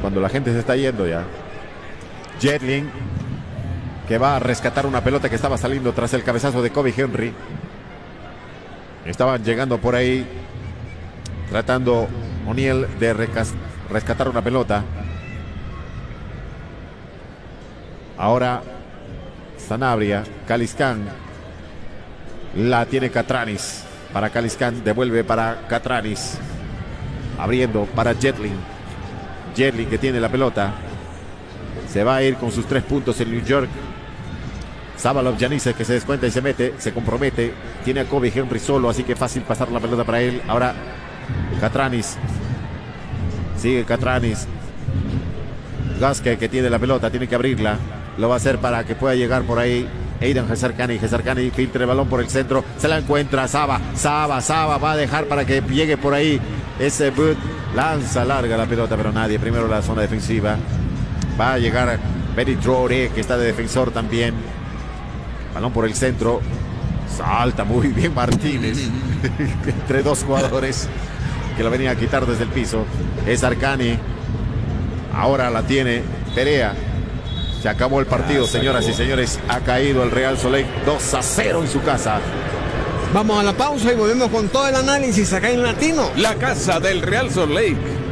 cuando la gente se está yendo ya. Jetling, que va a rescatar una pelota que estaba saliendo tras el cabezazo de Kobe Henry. Estaban llegando por ahí, tratando O'Neal de rescatar una pelota. Ahora Sanabria, Caliscán, la tiene Catranis. Para Caliscán, devuelve para Catranis. Abriendo para Jetling. Jetling que tiene la pelota. Se va a ir con sus 3 puntos en New York. Sabalov Yanis que se descuenta y se mete, se compromete. Tiene a Kobe Henry solo, así que fácil pasar la pelota para él. Ahora Catranis. Sigue Catranis. Gasquet que tiene la pelota, tiene que abrirla. Lo va a hacer para que pueda llegar por ahí Aidan Ghezarkhani. Ghezarkhani filtra el balón por el centro. Se la encuentra Saba va a dejar para que llegue por ahí ese Bud. Lanza larga la pelota, pero nadie. Primero la zona defensiva. Va a llegar Benny Traoré, que está de defensor también. Balón por el centro. Salta muy bien Martínez. Entre 2 jugadores que lo venían a quitar desde el piso. Es Arcani. Ahora la tiene Perea. Se acabó el partido, señoras y señores. Ha caído el Real Salt Lake 2-0 en su casa. Vamos a la pausa y volvemos con todo el análisis acá en Latino. La casa del Real Salt Lake.